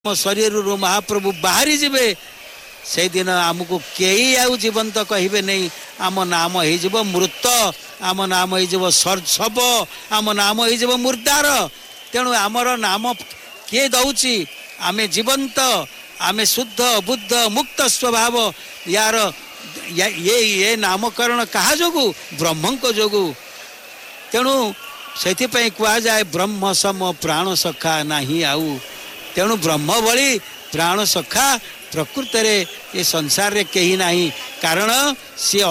शरीर महाप्रभु बाहरी जीवे से दिन आमको कई आउ जीवंत कहे नहीं आम नाम हो मृत आम नाम हो शव आम नाम हो मुर्दार तेणु आमर नाम किए दौची आमे जीवंत आमे शुद्ध बुद्ध मुक्त स्वभाव यार ये नामकरण कहा जोगु ब्रह्म को जोगु तेणु से कह जाए ब्रह्म सम प्राण सखा नहीं आउ तेणु ब्रह्म भली प्राण सखा प्रकृत रे ये संसार रे कहीं नहीं कारण सी